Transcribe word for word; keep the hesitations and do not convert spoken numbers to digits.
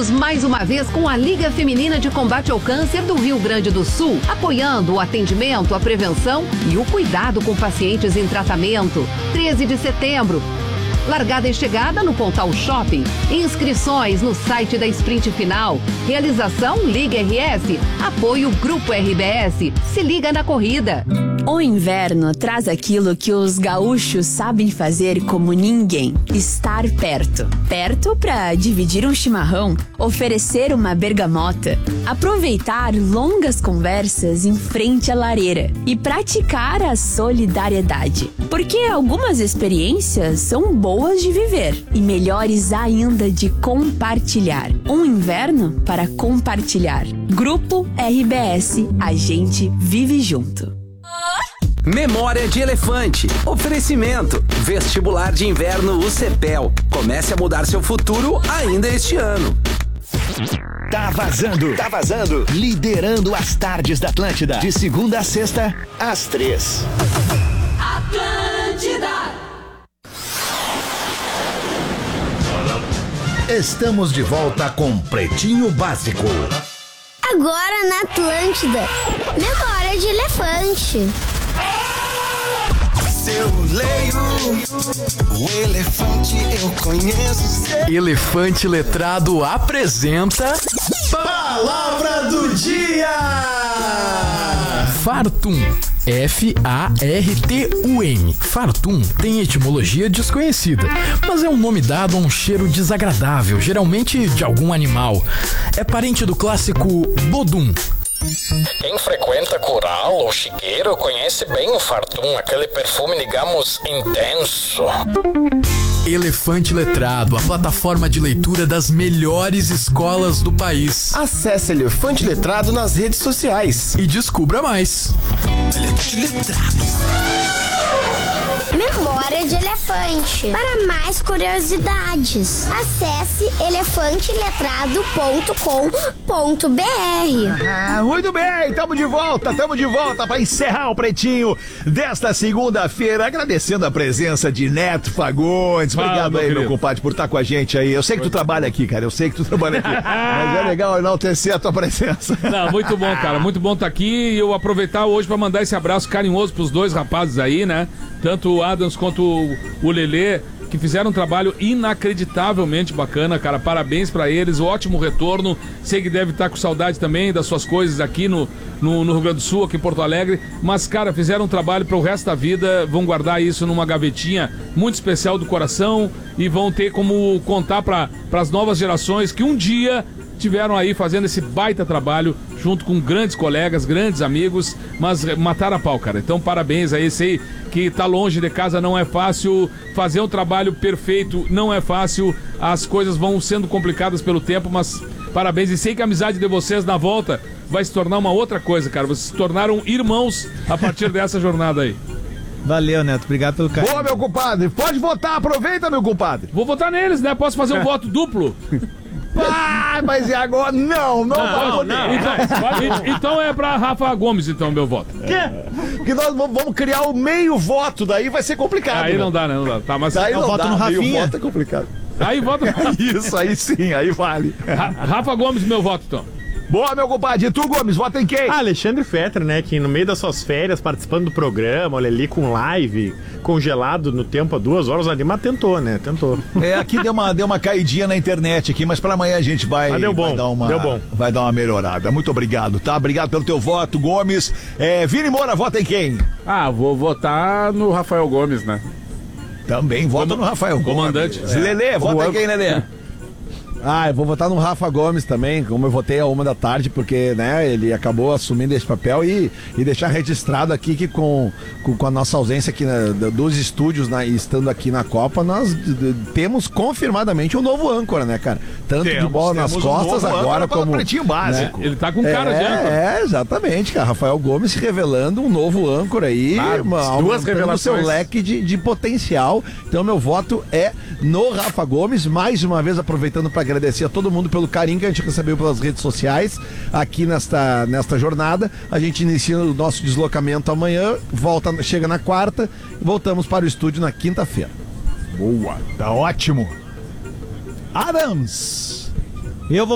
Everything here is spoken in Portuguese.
juntos mais uma vez com a Liga Feminina de Combate ao Câncer do Rio Grande do Sul, apoiando o atendimento, a prevenção e o cuidado com pacientes em tratamento. treze de setembro. Largada e chegada no Pontal Shopping. Inscrições no site da Sprint Final. Realização Liga R S. Apoio Grupo R B S. Se liga na corrida. O inverno traz aquilo que os gaúchos sabem fazer como ninguém: estar perto. Perto para dividir um chimarrão, oferecer uma bergamota, aproveitar longas conversas em frente à lareira e praticar a solidariedade. Porque algumas experiências são boas de viver e melhores ainda de compartilhar. Um inverno para compartilhar. Grupo R B S. A gente vive junto. Memória de Elefante. Oferecimento. Vestibular de Inverno U C P E L. Comece a mudar seu futuro ainda este ano. Tá vazando. Tá vazando. Liderando as tardes da Atlântida. De segunda a sexta, às três. Atlântida. Estamos de volta com Pretinho Básico. Agora na Atlântida. Memória de Elefante. Se eu leio o elefante, eu conheço. Elefante Letrado apresenta Palavra do Dia! Fartum. F A R T U M. Fartum tem etimologia desconhecida, mas é um nome dado a um cheiro desagradável, geralmente de algum animal. É parente do clássico bodum. Quem frequenta coral ou chiqueiro conhece bem o Fartum, aquele perfume, digamos, intenso. Elefante Letrado, a plataforma de leitura das melhores escolas do país. Acesse Elefante Letrado nas redes sociais e descubra mais. Elefante Letrado. Memória de Elefante. Para mais curiosidades, acesse elefante letrado ponto com ponto b r. Ah, muito bem, estamos de volta, estamos de volta para encerrar o Pretinho desta segunda-feira, agradecendo a presença de Neto Fagundes. Fala, obrigado meu aí, querido. meu compadre, por estar com a gente aí. Eu sei que tu trabalha aqui, cara, eu sei que tu trabalha aqui, mas é legal enaltecer a tua presença. Não, muito bom, cara, muito bom estar aqui e eu aproveitar hoje para mandar esse abraço carinhoso pros dois rapazes aí, né? Tanto o Adams quanto o, o Lelê, que fizeram um trabalho inacreditavelmente bacana, cara. Parabéns pra eles, ótimo retorno. Sei que deve estar com saudade também das suas coisas aqui no, no, no Rio Grande do Sul, aqui em Porto Alegre. Mas, cara, fizeram um trabalho pro resto da vida. Vão guardar isso numa gavetinha muito especial do coração e vão ter como contar para as novas gerações que um dia tiveram aí fazendo esse baita trabalho junto com grandes colegas, grandes amigos, mas mataram a pau, cara. Então parabéns aí, sei que tá longe de casa não é fácil, fazer um trabalho perfeito não é fácil, as coisas vão sendo complicadas pelo tempo, mas parabéns e sei que a amizade de vocês na volta vai se tornar uma outra coisa, cara. Vocês se tornaram irmãos a partir dessa jornada aí. Valeu, Neto. Obrigado pelo carinho. Boa, meu compadre. Pode votar. Aproveita, meu compadre. Vou votar neles, né? Posso fazer um voto duplo? Ah, mas e agora? Não, não, não, não, não. Então, então é pra Rafa Gomes, então, meu voto. Que? Que nós vamos criar o meio voto, daí vai ser complicado. Aí né? não dá, né? Não dá. Tá, mas daí eu não voto dá, no Rafinha. meio voto é complicado. Aí vota. Isso, aí sim, aí vale. Ra Rafa Gomes, meu voto, então. Boa, meu compadre. E tu, Gomes, vota em quem? Ah, Alexandre Fetter, né? Que no meio das suas férias, participando do programa, olha ali com live, congelado no tempo há duas horas ali, mas tentou, né? Tentou. É, aqui deu uma, deu uma caidinha na internet aqui, mas pra amanhã a gente vai, ah, deu bom, vai dar uma, deu bom. vai dar uma melhorada. Muito obrigado, tá? Obrigado pelo teu voto, Gomes. É, Vini Moura, vota em quem? Ah, vou votar no Rafael Gomes, né? Também vota Como, no Rafael comandante. Gomes. É. Lelê, vota em quem, Lelê? Ah, eu vou votar no Rafa Gomes também, como eu votei a uma da tarde, porque, né, ele acabou assumindo esse papel e, e deixar registrado aqui que com, com, com a nossa ausência aqui na, dos estúdios, na, estando aqui na Copa, nós d, d, temos confirmadamente um novo âncora, né, cara? Tanto temos, de bola nas costas, um agora como... Pretinho Básico. Né? Ele tá com cara é, de âncora. É, exatamente, cara. Rafael Gomes se revelando um novo âncora aí, ah, uma, duas revelações. O seu leque de, de potencial. Então, meu voto é no Rafa Gomes, mais uma vez aproveitando para agradecer a todo mundo pelo carinho que a gente recebeu pelas redes sociais aqui nesta, nesta jornada. A gente inicia o nosso deslocamento amanhã, volta, chega na quarta e voltamos para o estúdio na quinta-feira. Boa, tá ótimo. Adams, eu vou